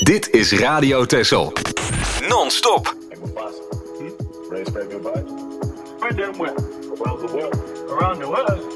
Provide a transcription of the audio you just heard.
Dit is Radio Texel. Non-stop. Around the world.